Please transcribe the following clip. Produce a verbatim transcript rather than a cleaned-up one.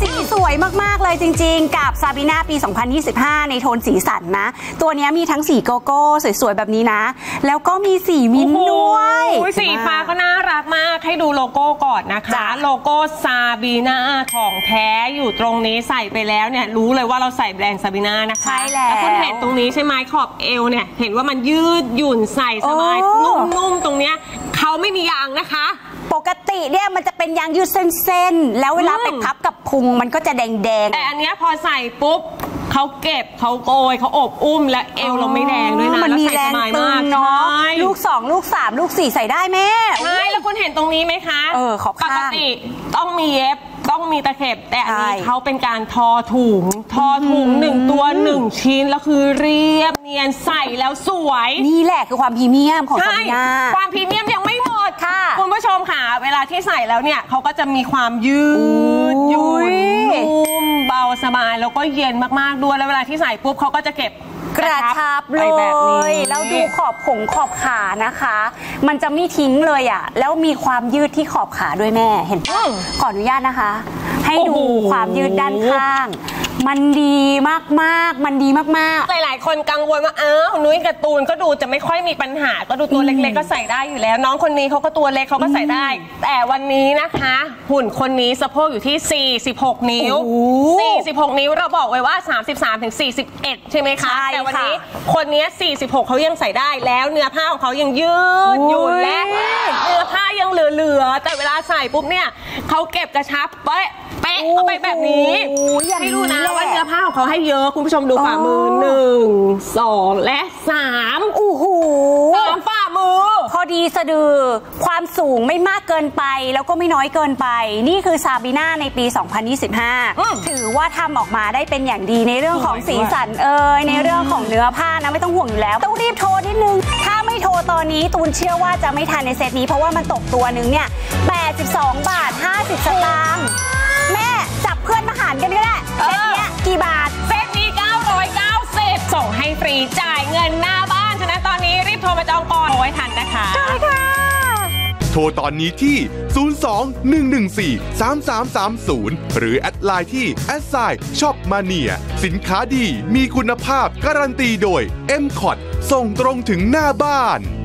สีสวยมากๆเลยจริงๆกับซาบีน่าปีสองพันยี่สิบห้าในโทนสีสันนะตัวนี้มีทั้งสีโกโก้สวยๆแบบนี้นะแล้วก็มีสีมิ้นท์ด้วยสีฟ้าก็น่ารักมากให้ดูโลโก้ก่อนนะคะโลโก้ซาบีน่าของแท้อยู่ตรงนี้ใส่ไปแล้วเนี่ยรู้เลยว่าเราใส่แบรนด์ซาบีน่านะคะใช่แล้วคุณเห็นตรงนี้ใช่ไหมขอบเอวเนี่ยเห็นว่ามันยืดหยุ่นใส่สบายนุ่มๆตรงเนี้ยเขาไม่มียางนะคะปกติเนี่ยมันจะเป็นยางยืดเส้นๆแล้วเวลาไปพับกับพุงมันก็จะแดงๆแต่อันเนี้ยพอใส่ปุ๊บเขาเก็บเขาโกยเขาอบอุ้มและเอวเราไม่แดงด้วยนะมันมีแรงตึงเนาะลูกสองลูกสามลูกสี่ใส่ได้แม่ใช่แล้วคุณเห็นตรงนี้ไหมคะเออขอบข้างปกติต้องมีเย็บต้องมีตะเข็บแต่อันนี้เขาเป็นการทอถุงทอถุงหนึ่งตัวหนึ่งชิ้นแล้วคือเรียบเนียนใส่แล้วสวยนี่แหละคือความพรีเมียมของซาบีน่าความพรีเมียมยังไม่หมดค่ะคุณผู้ชมค่ะเวลาที่ใส่แล้วเนี่ยเขาก็จะมีความยืดหยุ่นนุ่มเบาสบายแล้วก็เย็นมากๆด้วยแล้วเวลาที่ใส่ปุ๊บเขาก็จะเก็บกระชับเลยแล้วดูขอบผงขอบขานะคะมันจะไม่ทิ้งเลยอ่ะแล้วมีความยืดที่ขอบขาด้วยแม่เห็นป่ะขออนุญาตนะคะให้ดูความยืดด้านข้างมันดีมากๆมันดีมากๆหลายๆคนกังวลว่าอ้าวนุ้ยกับตูนก็ดูจะไม่ค่อยมีปัญหาก็ดูตัวเล็กๆก็ใส่ได้อยู่แล้วน้องคนนี้เขาก็ตัวเล็กเขาก็ใส่ได้แต่วันนี้นะคะหุ่นคนนี้สะโพกอยู่ที่สี่สิบหกนิ้วสี่สิบหกนิ้วเราบอกไว้ว่าสามสิบสามถึงสี่สิบเอ็ดใช่ไหมคะแต่วันนี้คนนี้สี่สิบหกเขายังใส่ได้แล้วเนื้อผ้าของเขายังยืดหยุ่นและเนื้อผ้ายังเหลือๆแต่เวลาใส่ปุ๊บเนี่ยเขาเก็บกระชับเป๊ะเป๊ะเอาไปแบบนี้ให้ดูนะว่าเนื้อผ้าของเขาให้เยอะคุณผู้ชมดูฝ่ามือหนึ่งสองและสามโอ้โหสามฝ่ามือพอดีสะดือความสูงไม่มากเกินไปแล้วก็ไม่น้อยเกินไปนี่คือซาบีน่าในปีสองพันยี่สิบห้าถือว่าทำออกมาได้เป็นอย่างดีในเรื่องของสีสันเอ่ยในเรื่องของเนื้อผ้านะไม่ต้องห่วงอยู่แล้วต้องรีบโทรนิดนึงถ้าไม่โทรตอนนี้ตูนเชื่อว่าจะไม่ทันในเซตนี้เพราะว่ามันตกตัวนึงเนี่ยแปดสิบสองบาทห้าสิบสตางค์แม่จับเพื่อนมาหารกันก็ได้เซตเนี้ยกี่บาทเซตนี้เก้าร้อยเก้าสิบส่งให้ฟรีจ่ายเงินหน้าบ้านฉะนั้นตอนนี้รีบโทรมาจองก่อนโอ้ยทันนะคะใช่ค่ะโทรตอนนี้ที่ศูนย์ สอง หนึ่ง หนึ่ง สี่ สาม สาม สาม ศูนย์หรือแอดไลน์ที่แอดไซน์ช็อปมาเนียสินค้าดีมีคุณภาพการันตีโดย เอ็ม คอท ส่งตรงถึงหน้าบ้าน